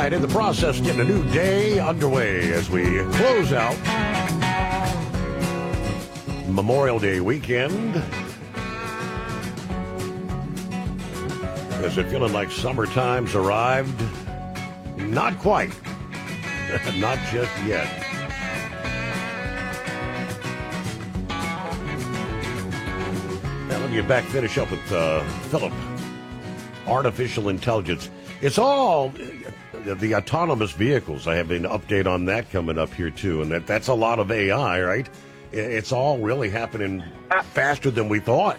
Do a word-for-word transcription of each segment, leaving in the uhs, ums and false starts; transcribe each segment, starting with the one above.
right, in the process, getting a new day underway as we close out Memorial Day weekend. Is it feeling like summertime's arrived? Not quite. Not just yet. Now, let me get back, finish up with uh, Philip. Artificial intelligence. It's all the autonomous vehicles. I have an update on that coming up here, too. And that, that's a lot of A I, right? It's all really happening faster than we thought.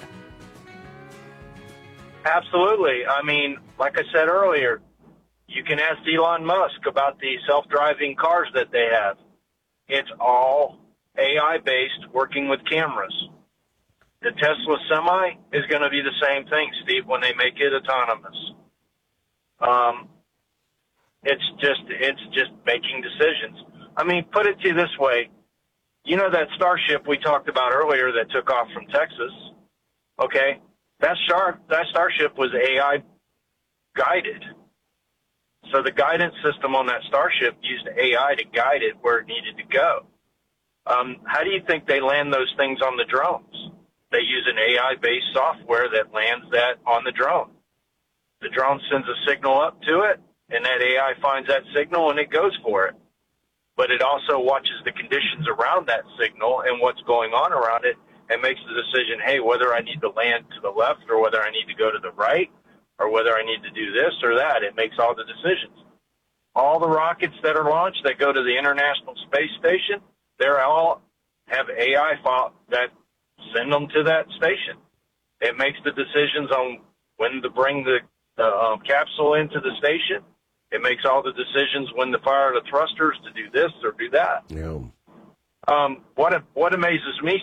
Absolutely. I mean, like I said earlier, you can ask Elon Musk about the self-driving cars that they have. It's all A I-based, working with cameras. The Tesla Semi is going to be the same thing, Steve, when they make it autonomous. Um, it's just it's just making decisions. I mean, put it to you this way. You know that Starship we talked about earlier that took off from Texas? Okay? That, star, that Starship was A I guided. So the guidance system on that Starship used A I to guide it where it needed to go. Um, how do you think they land those things on the drones? They use an A I-based software that lands that on the drone. The drone sends a signal up to it, and that A I finds that signal, and it goes for it. But it also watches the conditions around that signal and what's going on around it and makes the decision, hey, whether I need to land to the left or whether I need to go to the right or whether I need to do this or that. It makes all the decisions. All the rockets that are launched that go to the International Space Station, they're all have A I file that send them to that station. It makes the decisions on when to bring the, the um, capsule into the station. It makes all the decisions when to fire the thrusters to do this or do that. Yeah. Um, what what amazes me,